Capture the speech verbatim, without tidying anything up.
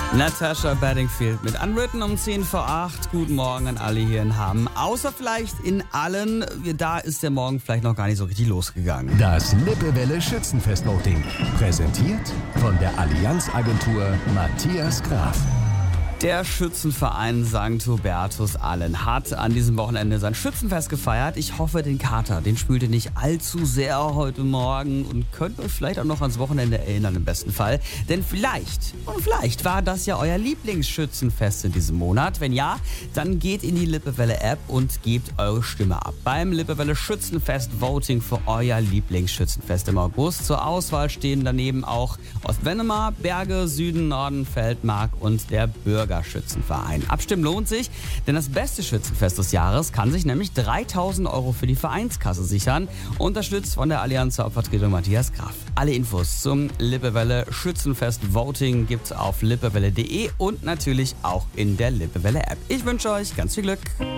Natasha Bedingfield mit Unwritten um zehn vor acht. Guten Morgen an alle hier in Hamm. Außer vielleicht in Allen. Da ist der Morgen vielleicht noch gar nicht so richtig losgegangen. Das Lippewelle Schützenfest-Voting. Präsentiert von der Allianz-Agentur Matthias Graf. Der Schützenverein Sankt Hubertus Allen hat an diesem Wochenende sein Schützenfest gefeiert. Ich hoffe, den Kater, den spült ihr nicht allzu sehr heute Morgen und könnt euch vielleicht auch noch ans Wochenende erinnern im besten Fall. Denn vielleicht, und vielleicht war das ja euer Lieblingsschützenfest in diesem Monat. Wenn ja, dann geht in die Lippewelle-App und gebt eure Stimme ab. Beim Lippewelle Schützenfest Voting für euer Lieblingsschützenfest im August. Zur Auswahl stehen daneben auch Ostvennemar, Berge, Süden, Norden, Feldmark und der Bürger. Schützenverein. Abstimmen lohnt sich, denn das beste Schützenfest des Jahres kann sich nämlich dreitausend Euro für die Vereinskasse sichern. Unterstützt von der Allianz Hauptvertretung Matthias Graf. Alle Infos zum Lippewelle Schützenfest Voting gibt's auf lippewelle punkt de und natürlich auch in der Lippewelle App. Ich wünsche euch ganz viel Glück.